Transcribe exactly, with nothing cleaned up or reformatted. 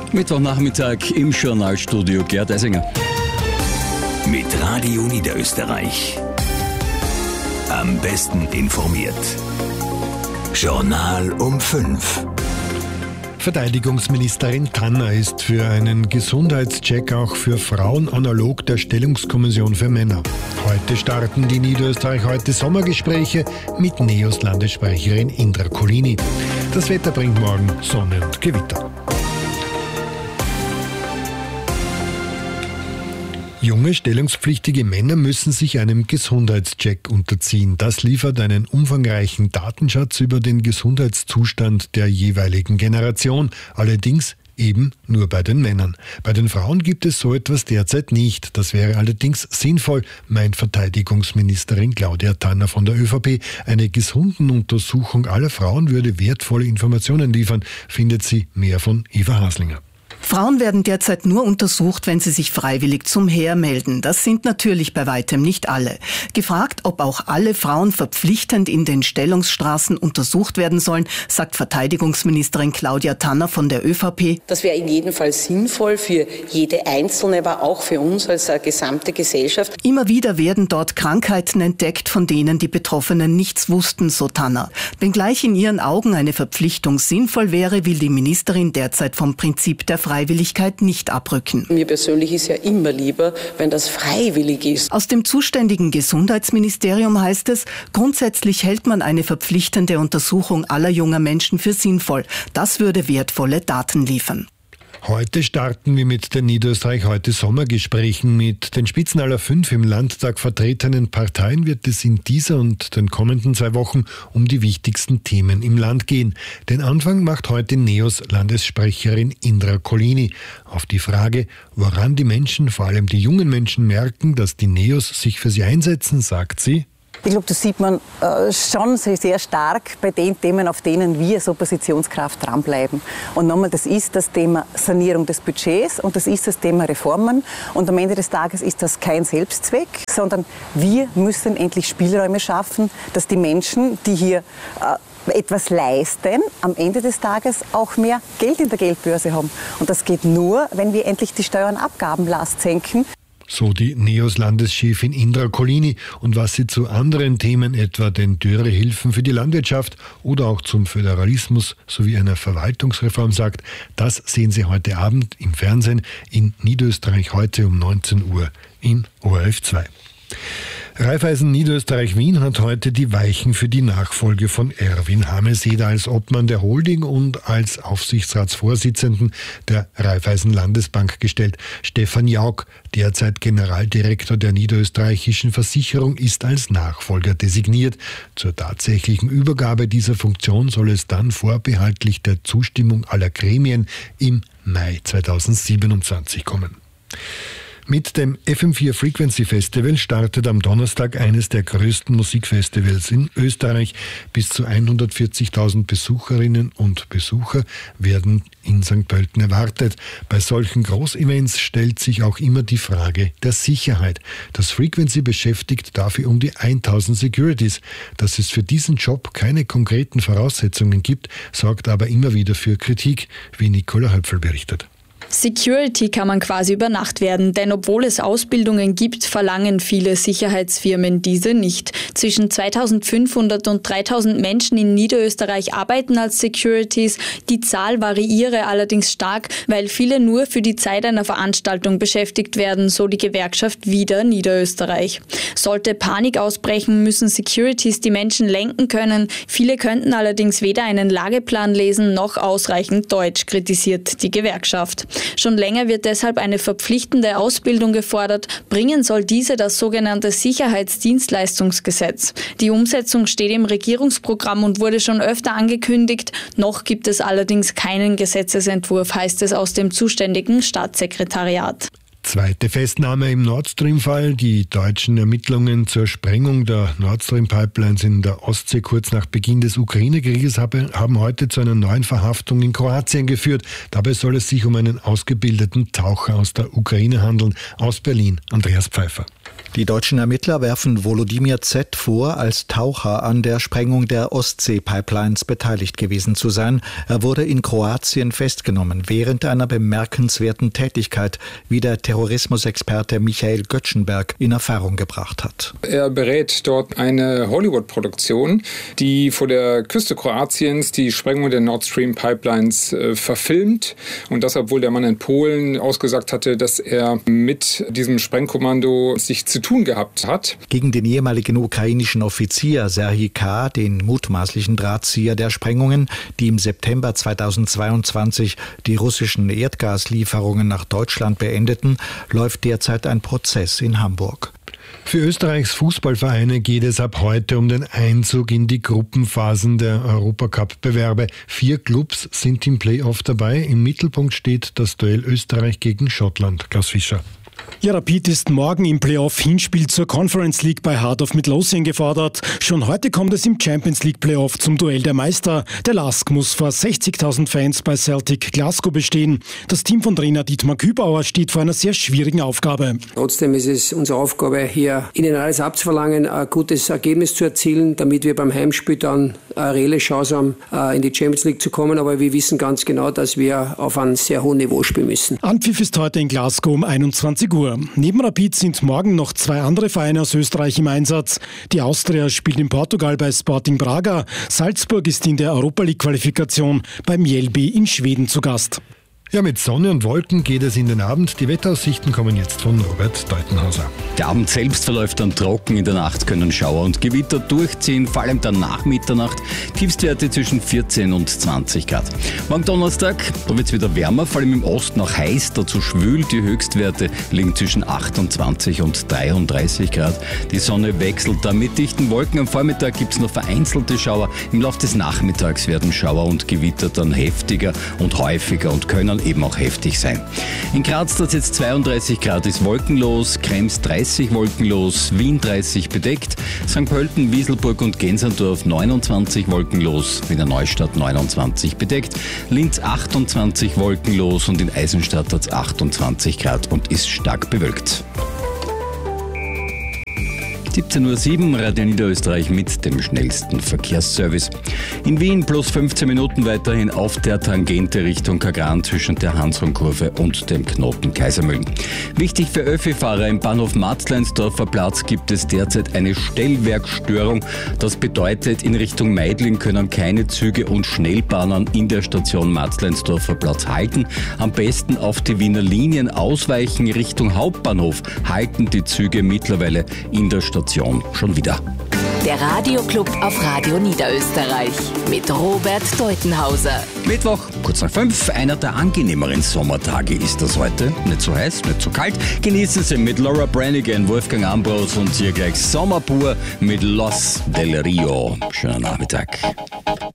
Mittwochnachmittag im Journalstudio Gerd Eisinger. Mit Radio Niederösterreich. Am besten informiert. Journal um fünf. Verteidigungsministerin Tanner ist für einen Gesundheitscheck auch für Frauen analog der Stellungskommission für Männer. Heute starten die Niederösterreich heute Sommergespräche mit NEOS Landessprecherin Indra Colini. Das Wetter bringt morgen Sonne und Gewitter. Junge, stellungspflichtige Männer müssen sich einem Gesundheitscheck unterziehen. Das liefert einen umfangreichen Datenschatz über den Gesundheitszustand der jeweiligen Generation. Allerdings eben nur bei den Männern. Bei den Frauen gibt es so etwas derzeit nicht. Das wäre allerdings sinnvoll, meint Verteidigungsministerin Claudia Tanner von der ÖVP. Eine Gesundenuntersuchung aller Frauen würde wertvolle Informationen liefern, findet sie. Mehr von Eva Haslinger. Frauen werden derzeit nur untersucht, wenn sie sich freiwillig zum Heer melden. Das sind natürlich bei weitem nicht alle. Gefragt, ob auch alle Frauen verpflichtend in den Stellungsstraßen untersucht werden sollen, sagt Verteidigungsministerin Claudia Tanner von der ÖVP. Das wäre in jedem Fall sinnvoll für jede Einzelne, aber auch für uns als gesamte Gesellschaft. Immer wieder werden dort Krankheiten entdeckt, von denen die Betroffenen nichts wussten, so Tanner. Wenngleich in ihren Augen eine Verpflichtung sinnvoll wäre, will die Ministerin derzeit vom Prinzip der Freiwilligkeit nicht abrücken. Mir persönlich ist ja immer lieber, wenn das freiwillig ist. Aus dem zuständigen Gesundheitsministerium heißt es, grundsätzlich hält man eine verpflichtende Untersuchung aller junger Menschen für sinnvoll. Das würde wertvolle Daten liefern. Heute starten wir mit den Niederösterreich heute Sommergesprächen. Mit den Spitzen aller fünf im Landtag vertretenen Parteien wird es in dieser und den kommenden zwei Wochen um die wichtigsten Themen im Land gehen. Den Anfang macht heute NEOS Landessprecherin Indra Colini. Auf die Frage, woran die Menschen, vor allem die jungen Menschen, merken, dass die NEOS sich für sie einsetzen, sagt sie: Ich glaube, das sieht man äh, schon sehr, sehr stark bei den Themen, auf denen wir als Oppositionskraft dranbleiben. Und nochmal, das ist das Thema Sanierung des Budgets und das ist das Thema Reformen. Und am Ende des Tages ist das kein Selbstzweck, sondern wir müssen endlich Spielräume schaffen, dass die Menschen, die hier äh, etwas leisten, am Ende des Tages auch mehr Geld in der Geldbörse haben. Und das geht nur, wenn wir endlich die Steuer- und Abgabenlast senken. So die NEOS-Landeschefin Indra Colini. Und was sie zu anderen Themen, etwa den Dürrehilfen für die Landwirtschaft oder auch zum Föderalismus sowie einer Verwaltungsreform sagt, das sehen Sie heute Abend im Fernsehen in Niederösterreich heute um neunzehn Uhr in O R F zwei. Raiffeisen Niederösterreich Wien hat heute die Weichen für die Nachfolge von Erwin Hameseder als Obmann der Holding und als Aufsichtsratsvorsitzenden der Raiffeisen Landesbank gestellt. Stefan Jauch, derzeit Generaldirektor der Niederösterreichischen Versicherung, ist als Nachfolger designiert. Zur tatsächlichen Übergabe dieser Funktion soll es dann vorbehaltlich der Zustimmung aller Gremien im Mai zweitausendsiebenundzwanzig kommen. Mit dem F M vier Frequency Festival startet am Donnerstag eines der größten Musikfestivals in Österreich. Bis zu hundertvierzigtausend Besucherinnen und Besucher werden in Sankt Pölten erwartet. Bei solchen Großevents stellt sich auch immer die Frage der Sicherheit. Das Frequency beschäftigt dafür um die tausend Securities. Dass es für diesen Job keine konkreten Voraussetzungen gibt, sorgt aber immer wieder für Kritik, wie Nicola Höpfel berichtet. Security kann man quasi über Nacht werden, denn obwohl es Ausbildungen gibt, verlangen viele Sicherheitsfirmen diese nicht. Zwischen zweitausendfünfhundert und dreitausend Menschen in Niederösterreich arbeiten als Securities. Die Zahl variiere allerdings stark, weil viele nur für die Zeit einer Veranstaltung beschäftigt werden, so die Gewerkschaft Wieder Niederösterreich. Sollte Panik ausbrechen, müssen Securities die Menschen lenken können. Viele könnten allerdings weder einen Lageplan lesen noch ausreichend Deutsch, kritisiert die Gewerkschaft. Schon länger wird deshalb eine verpflichtende Ausbildung gefordert. Bringen soll diese das sogenannte Sicherheitsdienstleistungsgesetz. Die Umsetzung steht im Regierungsprogramm und wurde schon öfter angekündigt. Noch gibt es allerdings keinen Gesetzesentwurf, heißt es aus dem zuständigen Staatssekretariat. Zweite Festnahme im Nord Stream-Fall. Die deutschen Ermittlungen zur Sprengung der Nord Stream-Pipelines in der Ostsee kurz nach Beginn des Ukraine-Krieges haben heute zu einer neuen Verhaftung in Kroatien geführt. Dabei soll es sich um einen ausgebildeten Taucher aus der Ukraine handeln. Aus Berlin, Andreas Pfeiffer. Die deutschen Ermittler werfen Volodymyr Z. vor, als Taucher an der Sprengung der Ostsee-Pipelines beteiligt gewesen zu sein. Er wurde in Kroatien festgenommen, während einer bemerkenswerten Tätigkeit, wie der Terrorismusexperte Michael Göttschenberg in Erfahrung gebracht hat. Er berät dort eine Hollywood-Produktion, die vor der Küste Kroatiens die Sprengung der Nord Stream Pipelines äh, verfilmt. Und das, obwohl der Mann in Polen ausgesagt hatte, dass er mit diesem Sprengkommando sich zu tun gehabt hat. Gegen den ehemaligen ukrainischen Offizier Serhij K., den mutmaßlichen Drahtzieher der Sprengungen, die im September zweitausendzweiundzwanzig die russischen Erdgaslieferungen nach Deutschland beendeten, läuft derzeit ein Prozess in Hamburg. Für Österreichs Fußballvereine geht es ab heute um den Einzug in die Gruppenphasen der Europacup-Bewerbe. Vier Clubs sind im Playoff dabei. Im Mittelpunkt steht das Duell Österreich gegen Schottland. Klaus Fischer. Ja, Rapid ist morgen im Playoff-Hinspiel zur Conference League bei Heart of Midlothian gefordert. Schon heute kommt es im Champions League Playoff zum Duell der Meister. Der Lask muss vor sechzigtausend Fans bei Celtic Glasgow bestehen. Das Team von Trainer Dietmar Kübauer steht vor einer sehr schwierigen Aufgabe. Trotzdem ist es unsere Aufgabe, hier ihnen alles abzuverlangen, ein gutes Ergebnis zu erzielen, damit wir beim Heimspiel dann eine reelle Chance haben, in die Champions League zu kommen. Aber wir wissen ganz genau, dass wir auf einem sehr hohen Niveau spielen müssen. Anpfiff ist heute in Glasgow um einundzwanzig Uhr. Neben Rapid sind morgen noch zwei andere Vereine aus Österreich im Einsatz. Die Austria spielt in Portugal bei Sporting Braga. Salzburg ist in der Europa League-Qualifikation beim Mjällby in Schweden zu Gast. Ja, mit Sonne und Wolken geht es in den Abend. Die Wetteraussichten kommen jetzt von Robert Deutenhauser. Der Abend selbst verläuft dann trocken. In der Nacht können Schauer und Gewitter durchziehen, vor allem dann nach Mitternacht. Tiefstwerte zwischen vierzehn und zwanzig Grad. Morgen Donnerstag, da wird es wieder wärmer, vor allem im Osten auch heiß, dazu schwül. Die Höchstwerte liegen zwischen achtundzwanzig und dreiunddreißig Grad. Die Sonne wechselt da mit dichten Wolken. Am Vormittag gibt es noch vereinzelte Schauer. Im Laufe des Nachmittags werden Schauer und Gewitter dann heftiger und häufiger und können eben auch heftig sein. In Graz, das jetzt zweiunddreißig Grad, ist wolkenlos, Krems dreißig wolkenlos, Wien dreißig bedeckt, Sankt Pölten, Wieselburg und Gensendorf neunundzwanzig wolkenlos, Wiener Neustadt neunundzwanzig bedeckt, Linz achtundzwanzig wolkenlos und in Eisenstadt hat es achtundzwanzig Grad und ist stark bewölkt. siebzehn Uhr sieben, Radio Niederösterreich mit dem schnellsten Verkehrsservice. In Wien plus fünfzehn Minuten weiterhin auf der Tangente Richtung Kagran zwischen der Hansrunkurve und dem Knoten Kaisermühlen. Wichtig für Öffi-Fahrer, im Bahnhof Matzleinsdorfer Platz gibt es derzeit eine Stellwerkstörung. Das bedeutet, in Richtung Meidling können keine Züge und Schnellbahnen in der Station Matzleinsdorfer Platz halten. Am besten auf die Wiener Linien ausweichen. Richtung Hauptbahnhof halten die Züge mittlerweile in der Station schon wieder. Der Radioclub auf Radio Niederösterreich mit Robert Deutenhauser. Mittwoch, kurz nach fünf, einer der angenehmeren Sommertage ist das heute. Nicht so heiß, nicht so kalt. Genießen Sie mit Laura Branigan, Wolfgang Ambros und hier gleich Sommer pur mit Los del Rio. Schönen Nachmittag.